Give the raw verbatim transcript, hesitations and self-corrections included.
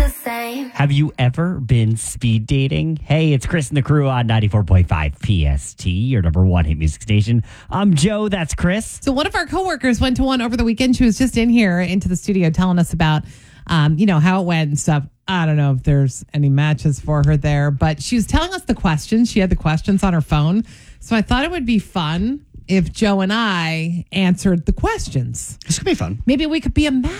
same. Have you ever been speed dating? Hey, it's Chris and the crew on ninety-four point five P S T, your number one hit music station. I'm Joe, that's Chris. So one of our coworkers went to one over the weekend. She was just in here into the studio telling us about, um, you know, how it went and stuff. I don't know if there's any matches for her there, but she was telling us the questions. She had the questions on her phone. So I thought it would be fun if Joe and I answered the questions. This could be fun. Maybe we could be a match.